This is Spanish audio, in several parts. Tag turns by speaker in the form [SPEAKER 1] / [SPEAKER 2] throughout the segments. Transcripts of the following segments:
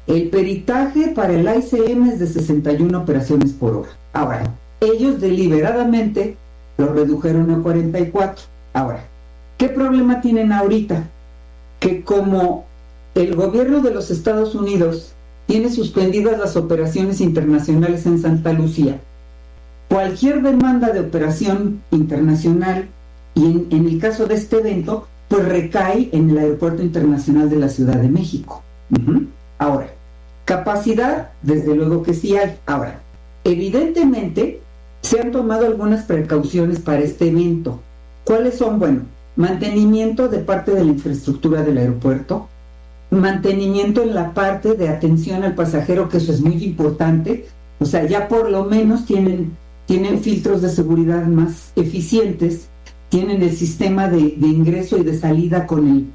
[SPEAKER 1] El peritaje para el AICM es de 61 operaciones por hora. Ahora, ellos deliberadamente lo redujeron a 44. Ahora, ¿qué problema tienen ahorita? Que como el gobierno de los Estados Unidos tiene suspendidas las operaciones internacionales en Santa Lucía, cualquier demanda de operación internacional, y en el caso de este evento, pues recae en el Aeropuerto Internacional de la Ciudad de México. Ahora, capacidad, desde luego que sí hay. Ahora, evidentemente, se han tomado algunas precauciones para este evento. ¿Cuáles son? Bueno, mantenimiento de parte de la infraestructura del aeropuerto, mantenimiento en la parte de atención al pasajero, que eso es muy importante. O sea, ya por lo menos tienen filtros de seguridad más eficientes, tienen el sistema de ingreso y de salida con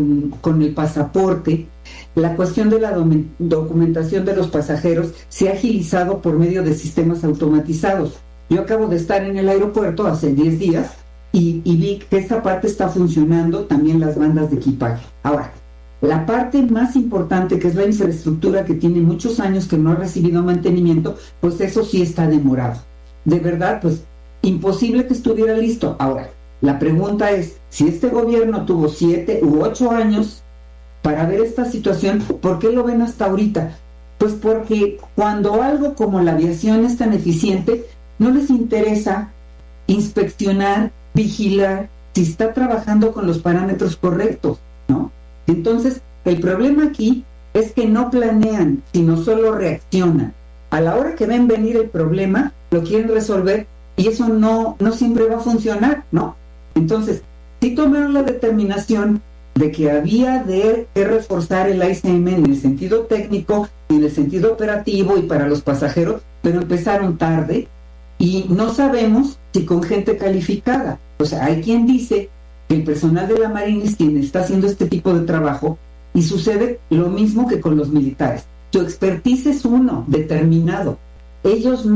[SPEAKER 1] el pasaporte. La cuestión de la documentación de los pasajeros se ha agilizado por medio de sistemas automatizados. Yo acabo de estar en el aeropuerto hace 10 días y vi que esa parte está funcionando, también las bandas de equipaje. Ahora, la parte más importante, que es la infraestructura, que tiene muchos años que no ha recibido mantenimiento, pues eso sí está demorado. De verdad, pues imposible que estuviera listo. Ahora, la pregunta es, si este gobierno tuvo 7 u 8 años para ver esta situación, ¿por qué lo ven hasta ahorita? Pues porque cuando algo como la aviación es tan eficiente, no les interesa inspeccionar, vigilar si está trabajando con los parámetros correctos, ¿no? Entonces, el problema aquí es que no planean, sino solo reaccionan. A la hora que ven venir el problema, lo quieren resolver, y eso no siempre va a funcionar, ¿no? Entonces, sí tomaron la determinación de que había que reforzar el AICM en el sentido técnico, en el sentido operativo y para los pasajeros, pero empezaron tarde y no sabemos si con gente calificada. O sea, hay quien dice que el personal de la Marina es quien está haciendo este tipo de trabajo, y sucede lo mismo que con los militares. Su expertise es uno, determinado. Ellos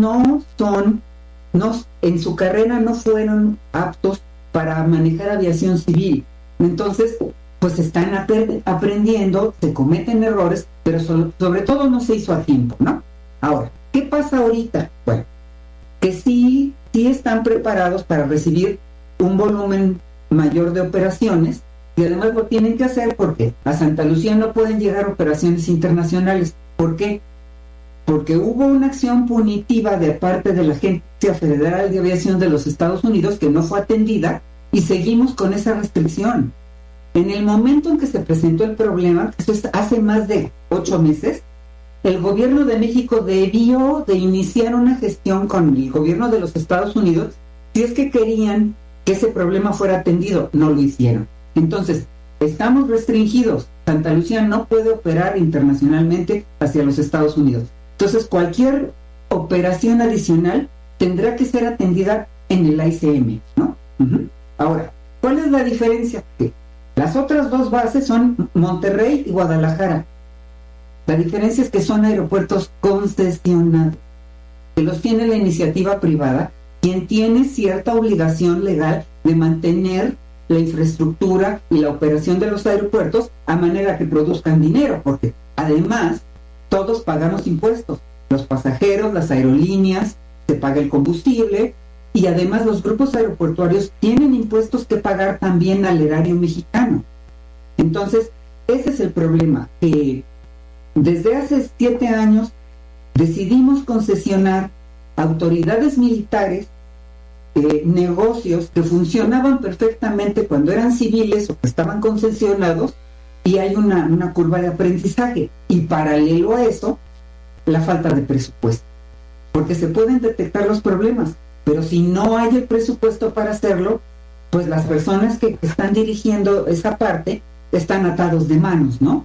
[SPEAKER 1] en su carrera no fueron aptos para manejar aviación civil. Entonces, pues están aprendiendo, se cometen errores, pero sobre todo no se hizo a tiempo, ¿no? Ahora, ¿qué pasa ahorita? Bueno, que sí están preparados para recibir un volumen mayor de operaciones, y además lo tienen que hacer porque a Santa Lucía no pueden llegar operaciones internacionales. ¿Por qué? Porque hubo una acción punitiva de parte de la Agencia Federal de Aviación de los Estados Unidos que no fue atendida, y seguimos con esa restricción. En el momento en que se presentó el problema, que eso es hace más de 8 meses, el gobierno de México debió de iniciar una gestión con el gobierno de los Estados Unidos si es que querían que ese problema fuera atendido. No lo hicieron. Entonces, estamos restringidos. Santa Lucía no puede operar internacionalmente hacia los Estados Unidos. Entonces, cualquier operación adicional tendrá que ser atendida en el AICM, ¿no? Ahora, ¿cuál es la diferencia? Que las otras dos bases son Monterrey y Guadalajara. La diferencia es que son aeropuertos concesionados, que los tiene la iniciativa privada, quien tiene cierta obligación legal de mantener la infraestructura y la operación de los aeropuertos a manera que produzcan dinero, porque además todos pagamos impuestos, los pasajeros, las aerolíneas, se paga el combustible, y además los grupos aeroportuarios tienen impuestos que pagar también al erario mexicano. Entonces, ese es el problema, que desde hace 7 años decidimos concesionar autoridades militares, negocios que funcionaban perfectamente cuando eran civiles o que estaban concesionados, y hay una curva de aprendizaje, y paralelo a eso, la falta de presupuesto, porque se pueden detectar los problemas, pero si no hay el presupuesto para hacerlo, pues las personas que están dirigiendo esa parte están atados de manos, ¿no?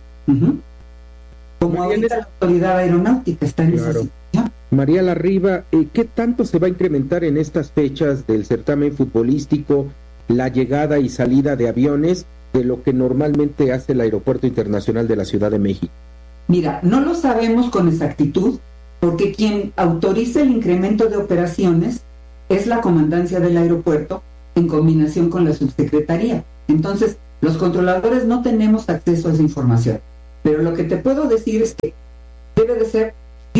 [SPEAKER 1] Como ahorita la autoridad aeronáutica está en esa situación.
[SPEAKER 2] María Larriba, ¿qué tanto se va a incrementar en estas fechas del certamen futbolístico la llegada y salida de aviones de lo que normalmente hace el Aeropuerto Internacional de la Ciudad de México?
[SPEAKER 1] Mira, no lo sabemos con exactitud, porque quien autoriza el incremento de operaciones es la comandancia del aeropuerto en combinación con la subsecretaría. Entonces, los controladores no tenemos acceso a esa información. Pero lo que te puedo decir es que debe de ser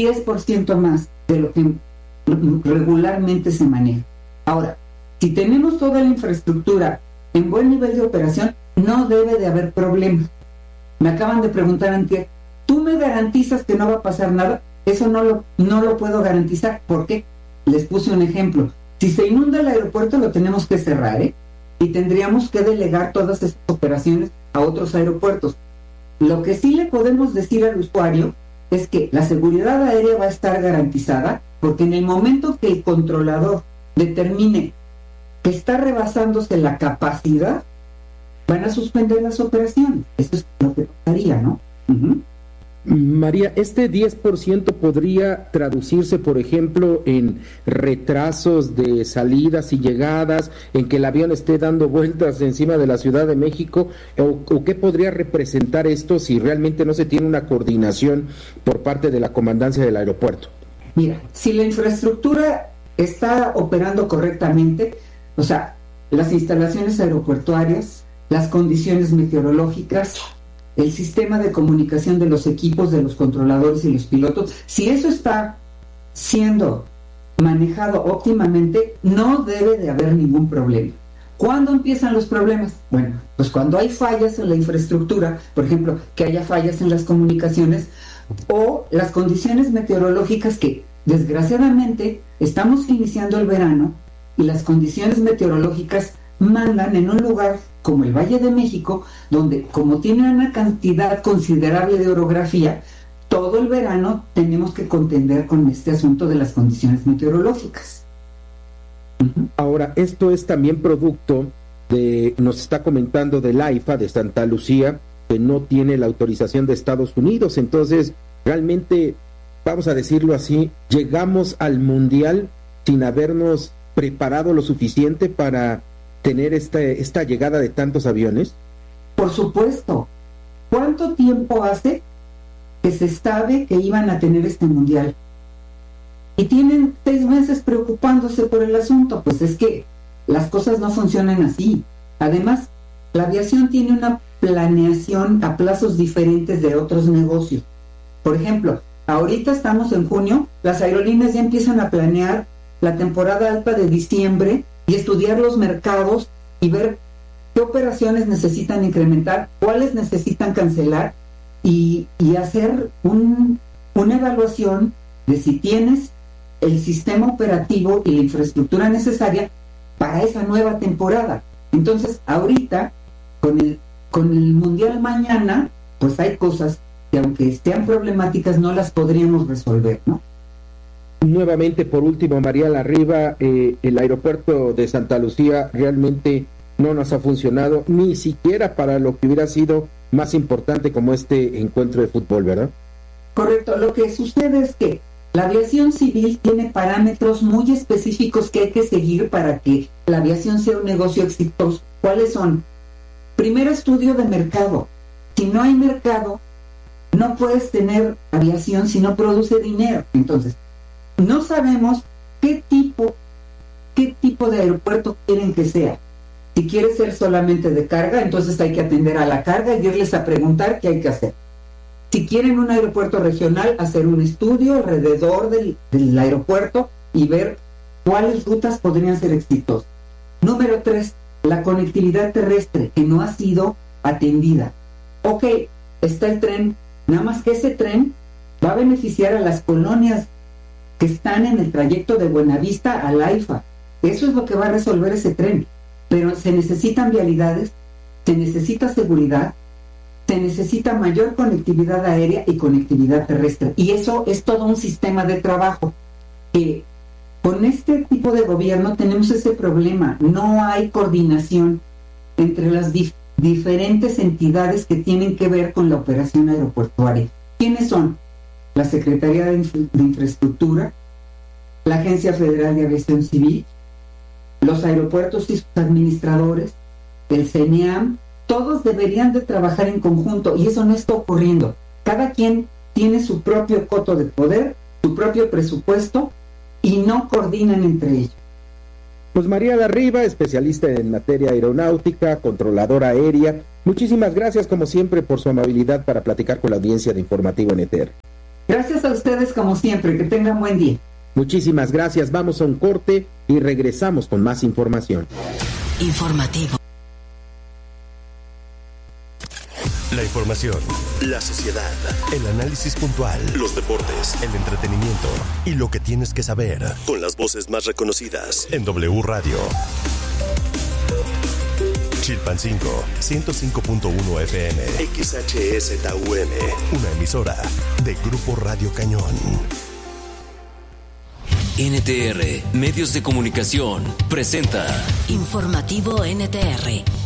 [SPEAKER 1] 10% más de lo que regularmente se maneja. Ahora, si tenemos toda la infraestructura en buen nivel de operación, no debe de haber problema. Me acaban de preguntar antes, ¿tú me garantizas que no va a pasar nada? Eso no lo puedo garantizar. ¿Por qué? Les puse un ejemplo. Si se inunda el aeropuerto, lo tenemos que cerrar, y tendríamos que delegar todas estas operaciones a otros aeropuertos. Lo que sí le podemos decir al usuario es que la seguridad aérea va a estar garantizada, porque en el momento que el controlador determine que está rebasándose la capacidad, van a suspender las operaciones. Eso es lo que pasaría, ¿no? Uh-huh.
[SPEAKER 2] María, ¿este 10% podría traducirse, por ejemplo, en retrasos de salidas y llegadas, en que el avión esté dando vueltas encima de la Ciudad de México? ¿O qué podría representar esto si realmente no se tiene una coordinación por parte de la comandancia del aeropuerto?
[SPEAKER 1] Mira, si la infraestructura está operando correctamente, o sea, las instalaciones aeroportuarias, las condiciones meteorológicas, el sistema de comunicación de los equipos, de los controladores y los pilotos, si eso está siendo manejado óptimamente, no debe de haber ningún problema. ¿Cuándo empiezan los problemas? Bueno, pues cuando hay fallas en la infraestructura, por ejemplo, que haya fallas en las comunicaciones o las condiciones meteorológicas, que desgraciadamente estamos iniciando el verano y las condiciones meteorológicas mandan en un lugar como el Valle de México, donde como tiene una cantidad considerable de orografía, todo el verano tenemos que contender con este asunto de las condiciones meteorológicas. Uh-huh.
[SPEAKER 2] Ahora, esto es también producto de, nos está comentando del AIFA de Santa Lucía, que no tiene la autorización de Estados Unidos. Entonces, realmente, vamos a decirlo así, llegamos al Mundial sin habernos preparado lo suficiente para tener esta llegada de tantos aviones.
[SPEAKER 1] Por supuesto. ¿Cuánto tiempo hace que se sabe que iban a tener este mundial? Y tienen 6 meses preocupándose por el asunto. Pues es que las cosas no funcionan así. Además, la aviación tiene una planeación a plazos diferentes de otros negocios. Por ejemplo, ahorita estamos en junio, las aerolíneas ya empiezan a planear la temporada alta de diciembre y estudiar los mercados y ver qué operaciones necesitan incrementar, cuáles necesitan cancelar y hacer una evaluación de si tienes el sistema operativo y la infraestructura necesaria para esa nueva temporada. Entonces, ahorita, con el Mundial mañana, pues hay cosas que aunque sean problemáticas no las podríamos resolver, ¿no?
[SPEAKER 2] Nuevamente, por último, María Larriba, el aeropuerto de Santa Lucía realmente no nos ha funcionado ni siquiera para lo que hubiera sido más importante como este encuentro de fútbol, ¿verdad?
[SPEAKER 1] Correcto. Lo que sucede es que la aviación civil tiene parámetros muy específicos que hay que seguir para que la aviación sea un negocio exitoso. ¿Cuáles son? Primero, estudio de mercado. Si no hay mercado, no puedes tener aviación si no produce dinero. Entonces, no sabemos qué tipo de aeropuerto quieren que sea. Si quiere ser solamente de carga, entonces hay que atender a la carga y irles a preguntar qué hay que hacer. Si quieren un aeropuerto regional, hacer un estudio alrededor del aeropuerto y ver cuáles rutas podrían ser exitosas. Número 3, la conectividad terrestre, que no ha sido atendida. Ok, está el tren, nada más que ese tren va a beneficiar a las colonias que están en el trayecto de Buenavista al AIFA. Eso es lo que va a resolver ese tren. Pero se necesitan vialidades, se necesita seguridad, se necesita mayor conectividad aérea y conectividad terrestre. Y eso es todo un sistema de trabajo. Con este tipo de gobierno tenemos ese problema. No hay coordinación entre las diferentes entidades que tienen que ver con la operación aeroportuaria. ¿Quiénes son? La Secretaría de Infraestructura, la Agencia Federal de Aviación Civil, los aeropuertos y sus administradores, el CENEAM. Todos deberían de trabajar en conjunto y eso no está ocurriendo. Cada quien tiene su propio coto de poder, su propio presupuesto y no coordinan entre ellos.
[SPEAKER 2] Pues María Larriba, especialista en materia aeronáutica, controladora aérea, muchísimas gracias como siempre por su amabilidad para platicar con la audiencia de Informativo NTR.
[SPEAKER 1] Gracias a ustedes como siempre, que tengan buen día.
[SPEAKER 2] Muchísimas gracias, vamos a un corte y regresamos con más información.
[SPEAKER 3] Informativo.
[SPEAKER 4] La información, la sociedad, el análisis puntual, los deportes, el entretenimiento y lo que tienes que saber con las voces más reconocidas en W Radio. Chilpancingo, 105.1 FM, XHSTUM, una emisora de Grupo Radio Cañón.
[SPEAKER 3] NTR, Medios de Comunicación, presenta
[SPEAKER 5] Informativo NTR.